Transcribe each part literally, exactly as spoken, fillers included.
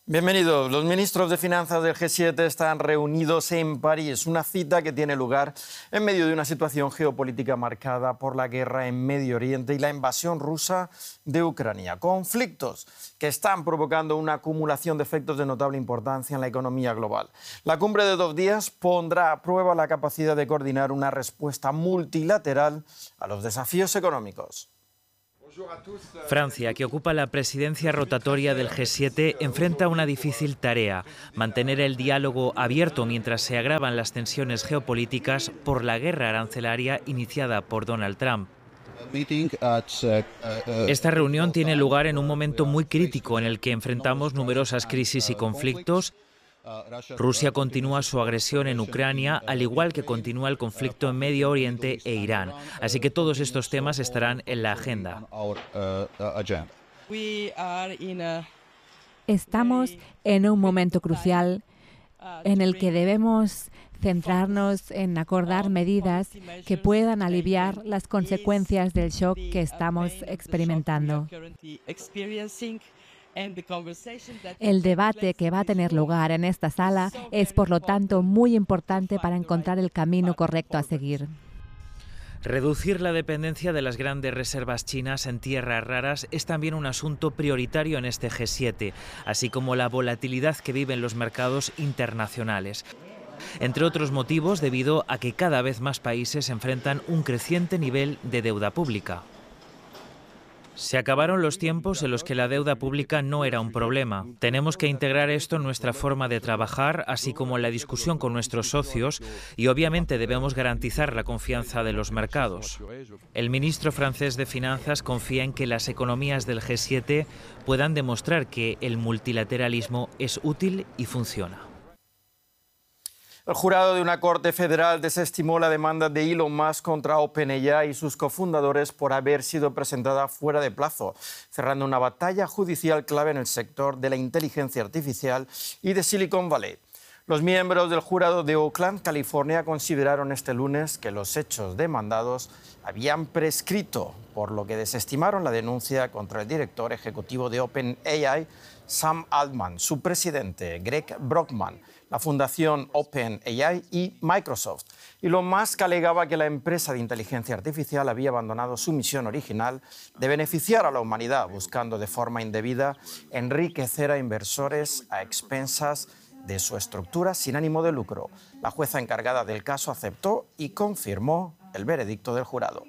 Bienvenidos. Los ministros de Finanzas del G siete están reunidos en París, una cita que tiene lugar en medio de una situación geopolítica marcada por la guerra en Medio Oriente y la invasión rusa de Ucrania. Conflictos que están provocando una acumulación de efectos de notable importancia en la economía global. La cumbre de dos días pondrá a prueba la capacidad de coordinar una respuesta multilateral a los desafíos económicos. Francia, que ocupa la presidencia rotatoria del G siete, enfrenta una difícil tarea: mantener el diálogo abierto mientras se agravan las tensiones geopolíticas por la guerra arancelaria iniciada por Donald Trump. Esta reunión tiene lugar en un momento muy crítico en el que enfrentamos numerosas crisis y conflictos. Rusia continúa su agresión en Ucrania, al igual que continúa el conflicto en Medio Oriente e Irán. Así que todos estos temas estarán en la agenda. Estamos en un momento crucial en el que debemos centrarnos en acordar medidas que puedan aliviar las consecuencias del shock que estamos experimentando. El debate que va a tener lugar en esta sala es, por lo tanto, muy importante para encontrar el camino correcto a seguir. Reducir la dependencia de las grandes reservas chinas en tierras raras es también un asunto prioritario en este G siete, así como la volatilidad que viven los mercados internacionales. Entre otros motivos, debido a que cada vez más países enfrentan un creciente nivel de deuda pública. Se acabaron los tiempos en los que la deuda pública no era un problema. Tenemos que integrar esto en nuestra forma de trabajar, así como en la discusión con nuestros socios, y obviamente debemos garantizar la confianza de los mercados. El ministro francés de Finanzas confía en que las economías del G siete puedan demostrar que el multilateralismo es útil y funciona. El jurado de una corte federal desestimó la demanda de Elon Musk contra OpenAI y sus cofundadores por haber sido presentada fuera de plazo, cerrando una batalla judicial clave en el sector de la inteligencia artificial y de Silicon Valley. Los miembros del jurado de Oakland, California, consideraron este lunes que los hechos demandados habían prescrito, por lo que desestimaron la denuncia contra el director ejecutivo de OpenAI, Sam Altman, su presidente, Greg Brockman, la fundación OpenAI y Microsoft. Elon Musk alegaba que la empresa de inteligencia artificial había abandonado su misión original de beneficiar a la humanidad, buscando de forma indebida enriquecer a inversores a expensas de su estructura sin ánimo de lucro. La jueza encargada del caso aceptó y confirmó el veredicto del jurado.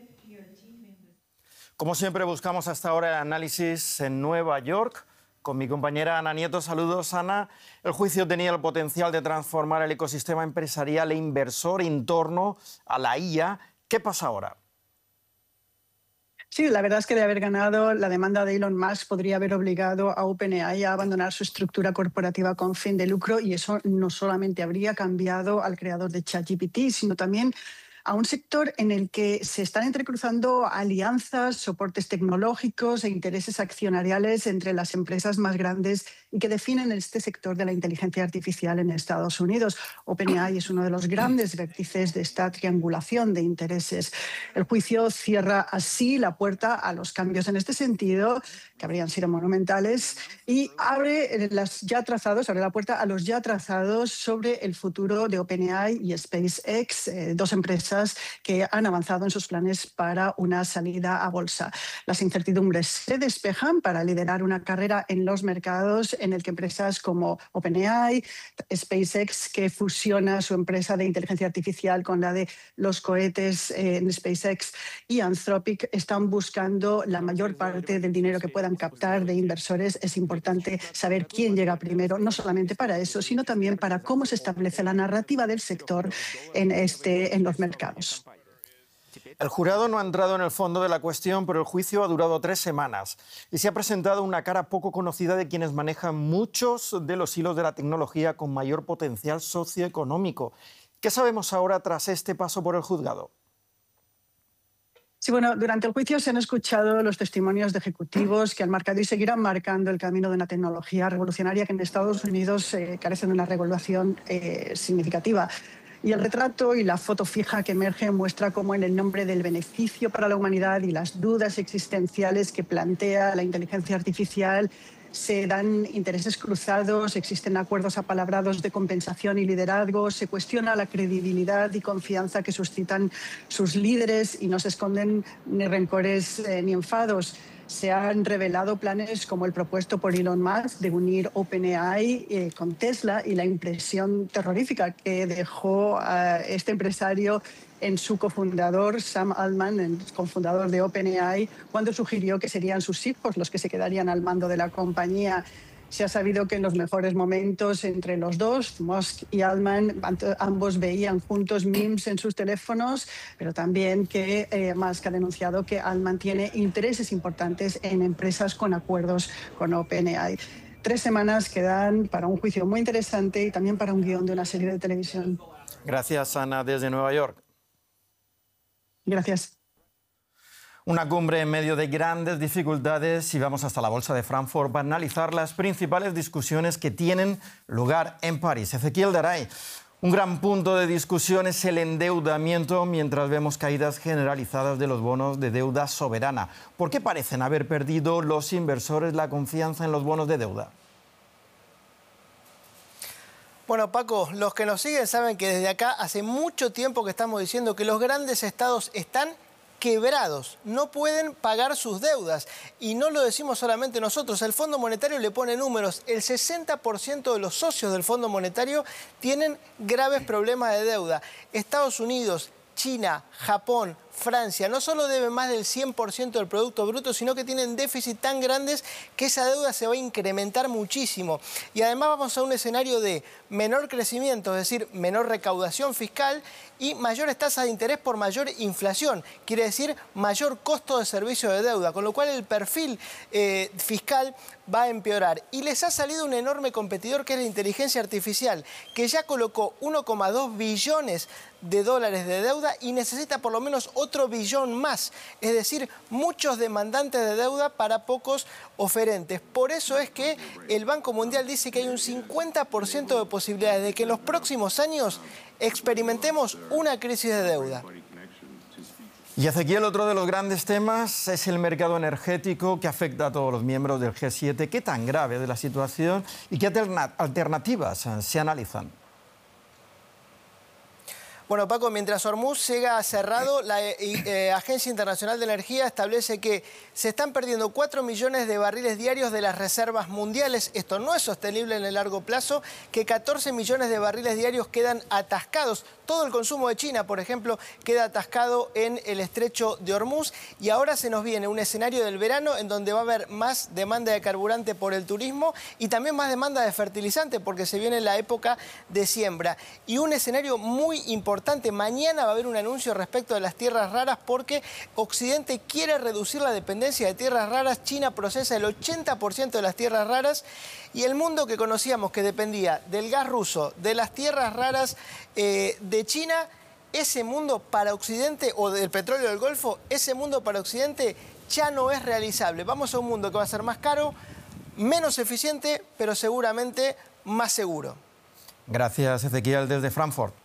Como siempre, buscamos hasta ahora el análisis en Nueva York con mi compañera Ana Nieto. Saludos, Ana. El juicio tenía el potencial de transformar el ecosistema empresarial e inversor en torno a la I A. ¿Qué pasa ahora? Sí, la verdad es que de haber ganado la demanda de Elon Musk podría haber obligado a OpenAI a abandonar su estructura corporativa con fin de lucro, y eso no solamente habría cambiado al creador de ChatGPT, sino también a un sector en el que se están entrecruzando alianzas, soportes tecnológicos e intereses accionariales entre las empresas más grandes y que definen este sector de la inteligencia artificial en Estados Unidos. OpenAI es uno de los grandes vértices de esta triangulación de intereses. El juicio cierra así la puerta a los cambios en este sentido, que habrían sido monumentales, y abre las ya trazados, abre la puerta a los ya trazados sobre el futuro de OpenAI y SpaceX, eh, dos empresas que han avanzado en sus planes para una salida a bolsa. Las incertidumbres se despejan para liderar una carrera en los mercados en el que empresas como OpenAI, SpaceX, que fusiona su empresa de inteligencia artificial con la de los cohetes en SpaceX, y Anthropic están buscando la mayor parte del dinero que puedan captar de inversores. Es importante saber quién llega primero, no solamente para eso, sino también para cómo se establece la narrativa del sector en, este, en los mercados. El jurado no ha entrado en el fondo de la cuestión, pero el juicio ha durado tres semanas y se ha presentado una cara poco conocida de quienes manejan muchos de los hilos de la tecnología con mayor potencial socioeconómico. ¿Qué sabemos ahora tras este paso por el juzgado? Sí, bueno, durante el juicio se han escuchado los testimonios de ejecutivos que han marcado y seguirán marcando el camino de una tecnología revolucionaria que en Estados Unidos eh, carece de una regulación eh, significativa. Y el retrato y la foto fija que emerge muestra cómo, en el nombre del beneficio para la humanidad y las dudas existenciales que plantea la inteligencia artificial, se dan intereses cruzados, existen acuerdos apalabrados de compensación y liderazgo, se cuestiona la credibilidad y confianza que suscitan sus líderes y no se esconden ni rencores eh, ni enfados. Se han revelado planes como el propuesto por Elon Musk de unir OpenAI eh, con Tesla y la impresión terrorífica que dejó a este empresario en su cofundador, Sam Altman, el cofundador de OpenAI, cuando sugirió que serían sus hijos los que se quedarían al mando de la compañía. Se ha sabido que en los mejores momentos entre los dos, Musk y Altman, ambos veían juntos memes en sus teléfonos, pero también que eh, Musk ha denunciado que Altman tiene intereses importantes en empresas con acuerdos con OpenAI. Tres semanas quedan para un juicio muy interesante y también para un guión de una serie de televisión. Gracias, Ana, desde Nueva York. Gracias. Una cumbre en medio de grandes dificultades y vamos hasta la Bolsa de Frankfurt para analizar las principales discusiones que tienen lugar en París. Ezequiel Garay, un gran punto de discusión es el endeudamiento mientras vemos caídas generalizadas de los bonos de deuda soberana. ¿Por qué parecen haber perdido los inversores la confianza en los bonos de deuda? Bueno, Paco, los que nos siguen saben que desde acá hace mucho tiempo que estamos diciendo que los grandes estados están quebrados, no pueden pagar sus deudas. Y no lo decimos solamente nosotros, el Fondo Monetario le pone números. El sesenta por ciento de los socios del Fondo Monetario tienen graves problemas de deuda. Estados Unidos, China, Japón, Francia no solo deben más del cien por ciento del Producto Bruto, sino que tienen déficit tan grandes que esa deuda se va a incrementar muchísimo. Y además vamos a un escenario de menor crecimiento, es decir, menor recaudación fiscal y mayores tasas de interés por mayor inflación. Quiere decir mayor costo de servicio de deuda, con lo cual el perfil eh, fiscal va a empeorar. Y les ha salido un enorme competidor que es la inteligencia artificial, que ya colocó uno coma dos billones de dólares de deuda y necesita por lo menos otro billón más. Es decir, muchos demandantes de deuda para pocos oferentes. Por eso es que el Banco Mundial dice que hay un cincuenta por ciento de posibilidades de que en los próximos años experimentemos una crisis de deuda. Y Ezequiel, otro de los grandes temas es el mercado energético que afecta a todos los miembros del G siete. ¿Qué tan grave es la situación y qué alternativas se analizan? Bueno, Paco, mientras Hormuz siga cerrado, la eh, eh, Agencia Internacional de Energía establece que se están perdiendo cuatro millones de barriles diarios de las reservas mundiales. Esto no es sostenible en el largo plazo, que catorce millones de barriles diarios quedan atascados. Todo el consumo de China, por ejemplo, queda atascado en el estrecho de Hormuz. Y ahora se nos viene un escenario del verano en donde va a haber más demanda de carburante por el turismo y también más demanda de fertilizante porque se viene la época de siembra. Y un escenario muy importante. Mañana va a haber un anuncio respecto de las tierras raras porque Occidente quiere reducir la dependencia de tierras raras. China procesa el ochenta por ciento de las tierras raras y el mundo que conocíamos que dependía del gas ruso, de las tierras raras eh, de China, ese mundo para Occidente o del petróleo del Golfo, ese mundo para Occidente ya no es realizable. Vamos a un mundo que va a ser más caro, menos eficiente, pero seguramente más seguro. Gracias, Ezequiel, desde Frankfurt.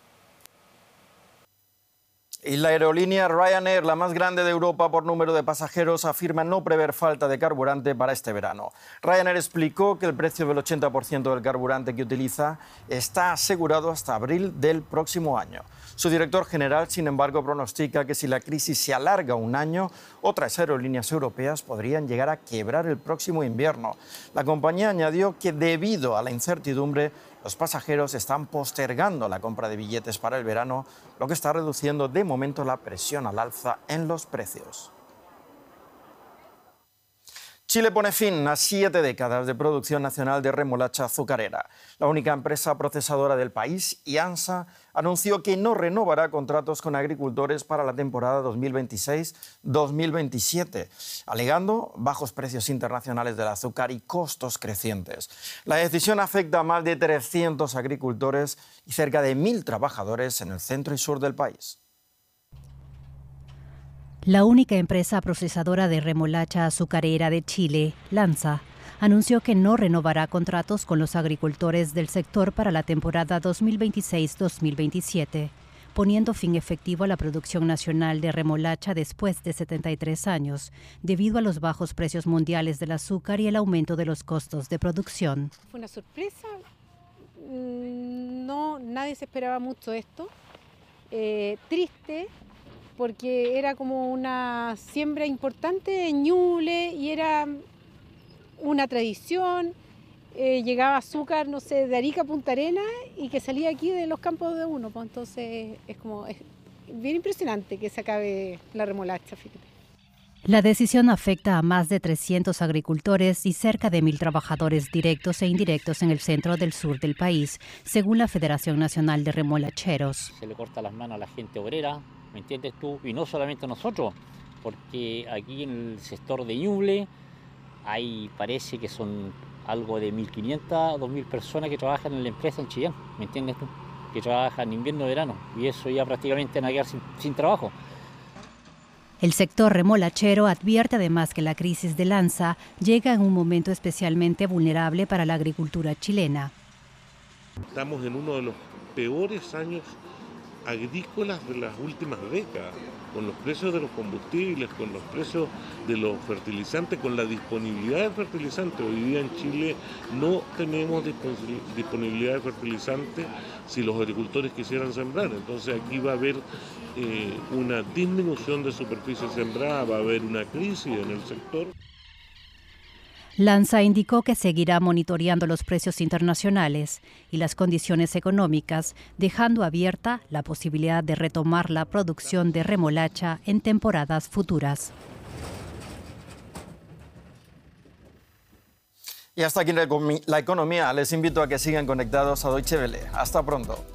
Y la aerolínea Ryanair, la más grande de Europa por número de pasajeros, afirma no prever falta de carburante para este verano. Ryanair explicó que el precio del ochenta por ciento del carburante que utiliza está asegurado hasta abril del próximo año. Su director general, sin embargo, pronostica que si la crisis se alarga un año, otras aerolíneas europeas podrían llegar a quebrar el próximo invierno. La compañía añadió que debido a la incertidumbre, los pasajeros están postergando la compra de billetes para el verano, lo que está reduciendo de momento la presión al alza en los precios. Chile pone fin a siete décadas de producción nacional de remolacha azucarera. La única empresa procesadora del país, IANSA, anunció que no renovará contratos con agricultores para la temporada dos mil veintiséis dos mil veintisiete, alegando bajos precios internacionales del azúcar y costos crecientes. La decisión afecta a más de trescientos agricultores y cerca de mil trabajadores en el centro y sur del país. La única empresa procesadora de remolacha azucarera de Chile, LANSA, anunció que no renovará contratos con los agricultores del sector para la temporada dos mil veintiséis dos mil veintisiete, poniendo fin efectivo a la producción nacional de remolacha después de setenta y tres años, debido a los bajos precios mundiales del azúcar y el aumento de los costos de producción. Fue una sorpresa, no, nadie se esperaba mucho esto, eh, triste, porque era como una siembra importante en Ñuble y era una tradición. Eh, llegaba azúcar, no sé, de Arica a Punta Arenas y que salía aquí de los campos de uno, pues entonces es como es bien impresionante que se acabe la remolacha, fíjate. La decisión afecta a más de trescientos agricultores y cerca de mil trabajadores directos e indirectos en el centro del sur del país, según la Federación Nacional de Remolacheros. Se le corta las manos a la gente obrera, ¿me entiendes tú? Y no solamente nosotros, porque aquí en el sector de Ñuble hay, parece que son algo de mil quinientas, dos mil personas que trabajan en la empresa en Chillán, ¿me entiendes tú? Que trabajan invierno y verano, y eso ya prácticamente van a quedar sin, sin trabajo. El sector remolachero advierte además que la crisis de Lanza llega en un momento especialmente vulnerable para la agricultura chilena. Estamos en uno de los peores años agrícolas de las últimas décadas, con los precios de los combustibles, con los precios de los fertilizantes, con la disponibilidad de fertilizantes. Hoy día en Chile no tenemos disponibilidad de fertilizantes si los agricultores quisieran sembrar. Entonces aquí va a haber eh, una disminución de superficie sembrada, va a haber una crisis en el sector. Lanza indicó que seguirá monitoreando los precios internacionales y las condiciones económicas, dejando abierta la posibilidad de retomar la producción de remolacha en temporadas futuras. Y hasta aquí la economía. Les invito a que sigan conectados a Deutsche Welle. Hasta pronto.